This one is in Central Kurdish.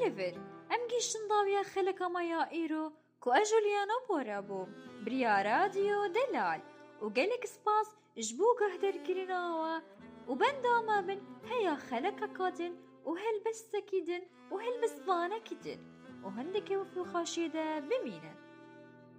However, ام گیشتن داویا خلق اما یا ایرو کو اجولیانا بورا بو بریا رادیو دلال و گلک سپاس جبو قهدر كريناوا وبندا ما بن هيا خلق كادن وهل بس كيدن وهل بس فانا كيدن وهندك وفي خاشيدة بمينة